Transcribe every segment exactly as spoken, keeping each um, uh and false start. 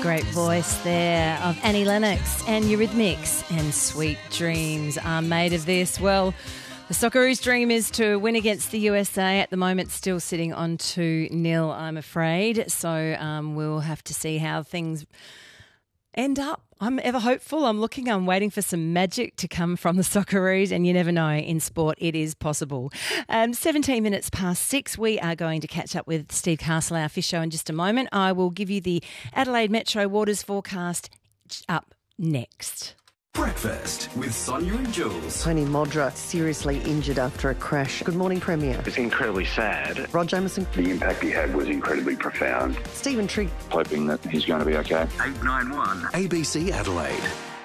great voice there of Annie Lennox and Eurythmics, and Sweet Dreams are made of this. Well, the Socceroos' dream is to win against the U S A. At the moment, still sitting on two nil, I'm afraid. So um, we'll have to see how things end up. I'm ever hopeful. I'm looking, I'm waiting for some magic to come from the Socceroos, and you never know, in sport it is possible. Um, seventeen minutes past six, we are going to catch up with Steve Castle, our fish show, in just a moment. I will give you the Adelaide Metro Waters forecast up next. Breakfast with Sonia and Jules. Tony Modra seriously injured after a crash. Good morning, Premier. It's incredibly sad. Rod Jameson. The impact he had was incredibly profound. Stephen Trigg. Hoping that he's going to be okay. eight nine one A B C Adelaide.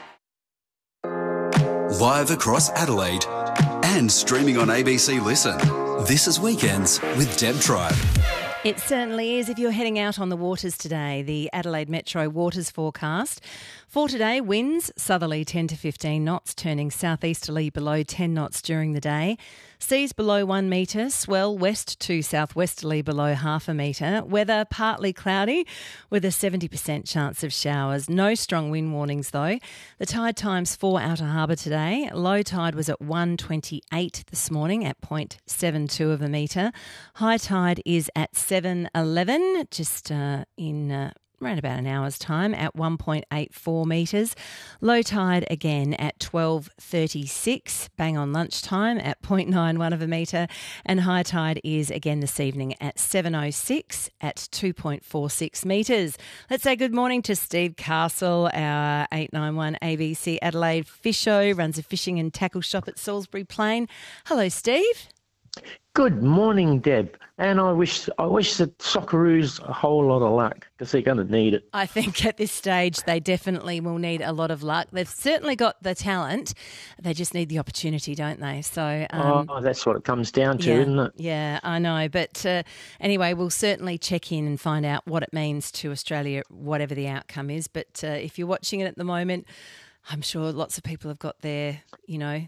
Live across Adelaide and streaming on A B C Listen. This is Weekends with Deb Tribe. It certainly is if you're heading out on the waters today. The Adelaide Metro Waters forecast for today: winds southerly ten to fifteen knots, turning southeasterly below ten knots during the day. Seas below one metre, swell west to southwesterly below half a metre. Weather partly cloudy with a seventy percent chance of showers. No strong wind warnings though. The tide times for Outer Harbour today. Low tide was at one twenty-eight this morning at zero point seven two of a metre. High tide is at seven eleven, just uh, in... Uh, around about an hour's time at one point eight four metres. Low tide again at twelve thirty-six, bang on lunchtime at zero point nine one of a metre. And high tide is again this evening at seven oh six at two point four six metres. Let's say good morning to Steve Castle, our eight nine one A B C Adelaide fish show, runs a fishing and tackle shop at Salisbury Plain. Hello, Steve. Good morning, Deb. And I wish I wish the Socceroos a whole lot of luck because they're going to need it. I think at this stage they definitely will need a lot of luck. They've certainly got the talent. They just need the opportunity, don't they? So um, oh, that's what it comes down to, yeah, isn't it? Yeah, I know. But uh, anyway, we'll certainly check in and find out what it means to Australia, whatever the outcome is. But uh, if you're watching it at the moment, I'm sure lots of people have got their, you know...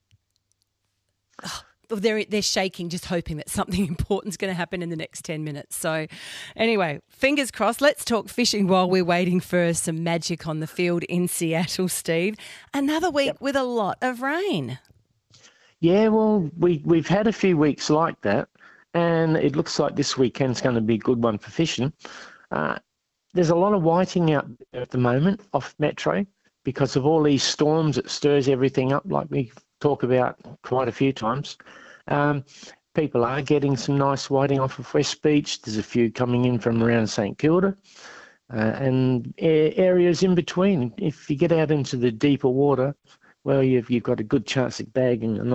Oh, They're they're shaking, just hoping that something important's going to happen in the next ten minutes. So anyway, fingers crossed. Let's talk fishing while we're waiting for some magic on the field in Seattle, Steve. Another week yep. with a lot of rain. Yeah, well, we, we've had a few weeks like that, and it looks like this weekend's going to be a good one for fishing. Uh, there's a lot of whiting out there at the moment off Metro because of all these storms. It stirs everything up like we talk about quite a few times. Um, people are getting some nice whiting off of West Beach. There's a few coming in from around St Kilda uh, and areas in between. If you get out into the deeper water, well, you've, you've got a good chance of bagging a